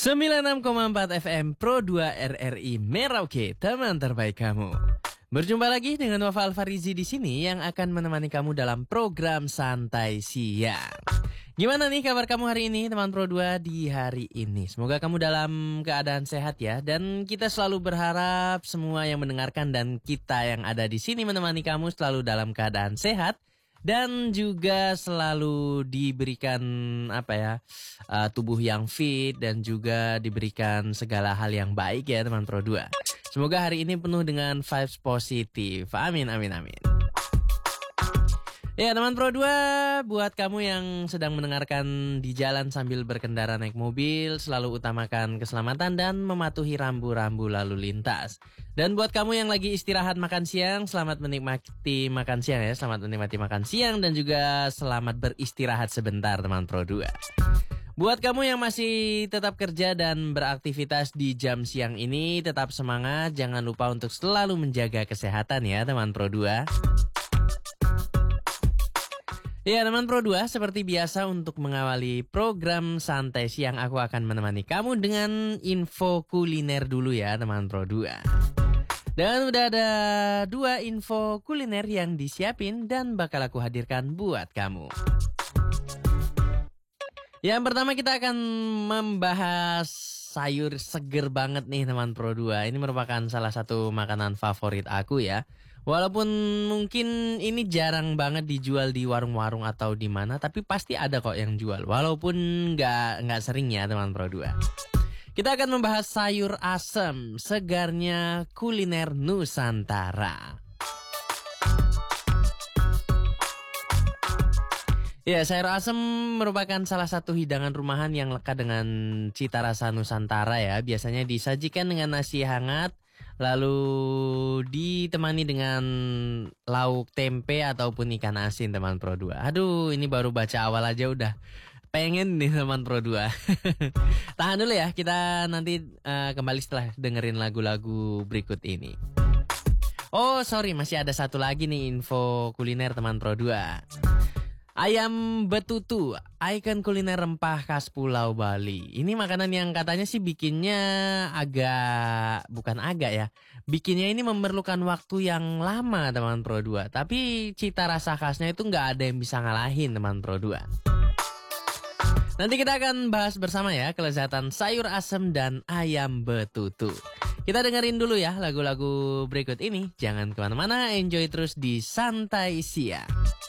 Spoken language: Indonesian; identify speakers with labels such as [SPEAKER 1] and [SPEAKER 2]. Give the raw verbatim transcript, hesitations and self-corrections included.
[SPEAKER 1] sembilan puluh enam koma empat F M Pro dua R R I Merauke, teman terbaik kamu. Berjumpa lagi dengan Wafa Alfarizi di sini yang akan menemani kamu dalam program Santai Siang. Gimana nih kabar kamu hari ini, teman Pro dua di hari ini? Semoga kamu dalam keadaan sehat ya. Dan kita selalu berharap semua yang mendengarkan dan kita yang ada di sini menemani kamu selalu dalam keadaan sehat. Dan juga selalu diberikan apa ya uh, tubuh yang fit dan juga diberikan segala hal yang baik ya teman Pro dua. Semoga hari ini penuh dengan vibes positif. Amin, amin, amin. Ya teman Pro dua, buat kamu yang sedang mendengarkan di jalan sambil berkendara naik mobil, selalu utamakan keselamatan dan mematuhi rambu-rambu lalu lintas. Dan buat kamu yang lagi istirahat makan siang, selamat menikmati makan siang ya, selamat menikmati makan siang dan juga selamat beristirahat sebentar teman Pro dua. Buat kamu yang masih tetap kerja dan beraktivitas di jam siang ini, tetap semangat, jangan lupa untuk selalu menjaga kesehatan ya teman Pro dua. Ya teman Pro dua, seperti biasa untuk mengawali program Santai Siang aku akan menemani kamu dengan info kuliner dulu ya teman Pro dua. Dan udah ada dua info kuliner yang disiapin dan bakal aku hadirkan buat kamu. Yang pertama kita akan membahas sayur seger banget nih teman Pro dua. Ini merupakan salah satu makanan favorit aku ya. Walaupun mungkin ini jarang banget dijual di warung-warung atau di mana, tapi pasti ada kok yang jual. Walaupun nggak nggak sering ya teman Pro dua. Kita akan membahas sayur asem, segarnya kuliner Nusantara. Ya, sayur asem merupakan salah satu hidangan rumahan yang lekat dengan cita rasa Nusantara ya. Biasanya disajikan dengan nasi hangat, lalu ditemani dengan lauk tempe ataupun ikan asin teman Pro dua. Aduh, ini baru baca awal aja udah pengen nih teman Pro dua. Tahan dulu ya, kita nanti uh, kembali setelah dengerin lagu-lagu berikut ini. Oh sorry, masih ada satu lagi nih info kuliner teman Pro dua. Ayam betutu, ikon kuliner rempah khas Pulau Bali. Ini makanan yang katanya sih bikinnya agak, bukan agak ya, bikinnya ini memerlukan waktu yang lama teman Pro dua. Tapi cita rasa khasnya itu nggak ada yang bisa ngalahin teman Pro dua. Nanti kita akan bahas bersama ya kelezatan sayur asem dan ayam betutu. Kita dengerin dulu ya lagu-lagu berikut ini. Jangan kemana-mana, enjoy terus di Santai Siang.